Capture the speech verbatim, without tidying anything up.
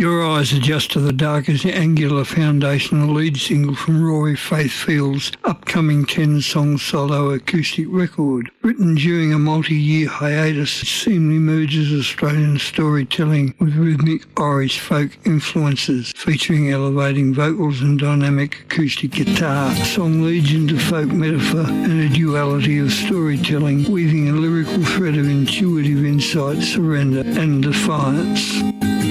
Your Eyes Adjust to the Dark is the Angular Foundational lead single from Rory Faithfield's upcoming ten-song solo acoustic record. Written during a multi-year hiatus, it seamlessly merges Australian storytelling with rhythmic Irish folk influences, featuring elevating vocals and dynamic acoustic guitar. The song leads into folk metaphor and a duality of storytelling, weaving a lyrical thread of intuitive insight, surrender and defiance.